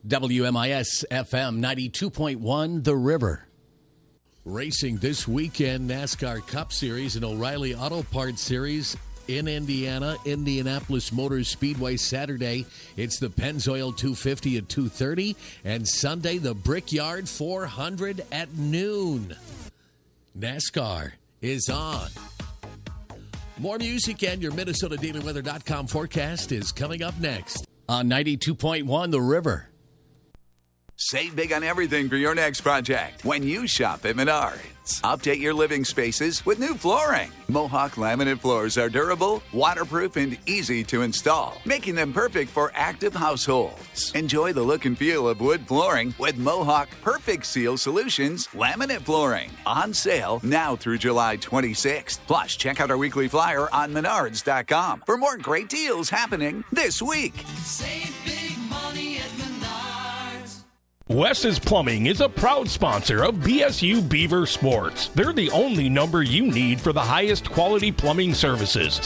WMIS FM 92.1 The River. Racing this weekend, NASCAR Cup Series and O'Reilly Auto Parts Series in Indiana, Indianapolis Motor Speedway Saturday. It's the Pennzoil 250 at 2:30, and Sunday the Brickyard 400 at noon. NASCAR is on. More music and your MinnesotaDailyWeather.com forecast is coming up next on 92.1 The River. Save big on everything for your next project when you shop at Menards. Update your living spaces with new flooring. Mohawk laminate floors are durable, waterproof, and easy to install, making them perfect for active households. Enjoy the look and feel of wood flooring with Mohawk Perfect Seal Solutions laminate flooring. On sale now through July 26th. Plus, check out our weekly flyer on Menards.com for more great deals happening this week. Save big money at Menards. Wes's Plumbing is a proud sponsor of BSU Beaver Sports. They're the only number you need for the highest quality plumbing services.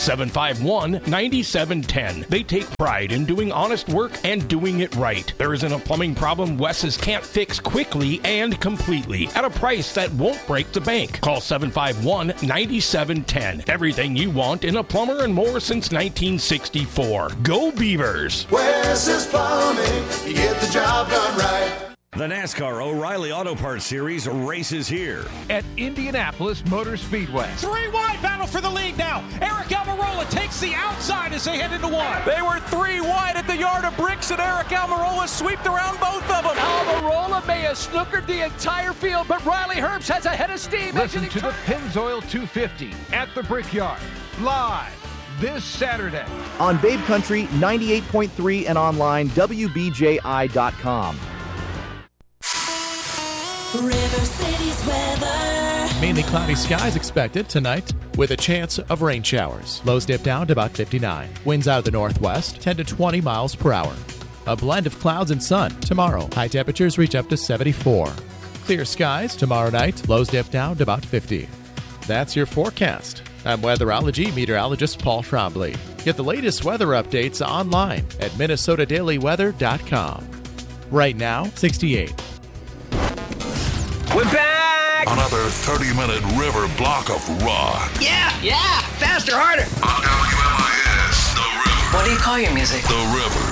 751-9710. They take pride in doing honest work and doing it right. There isn't a plumbing problem Wes's can't fix quickly and completely at a price that won't break the bank. Call 751-9710. Everything you want in a plumber and more since 1964. Go Beavers! Wes's Plumbing, you get the job done right. The NASCAR O'Reilly Auto Parts Series races here at Indianapolis Motor Speedway. 3 wide battle for the lead now. Eric Almirola takes the outside as they head into one. They were 3 wide at the yard of bricks, and Eric Almirola swept around both of them. Almirola may have snookered the entire field, but Riley Herbst has a head of steam. Listen to the Pennzoil 250 at the Brickyard, live this Saturday. On Babe Country, 98.3 and online, WBJI.com. River City's weather. Mainly cloudy skies expected tonight with a chance of rain showers. Lows dip down to about 59. Winds out of the northwest, 10 to 20 miles per hour. A blend of clouds and sun tomorrow. High temperatures reach up to 74. Clear skies tomorrow night. Lows dip down to about 50. That's your forecast. I'm weatherology meteorologist Paul Trombley. Get the latest weather updates online at MinnesotaDailyWeather.com. Right now, 68. We're back! Another 30-minute river block of rock. Yeah! Faster, harder! On WMIS, The River. What do you call your music? The River.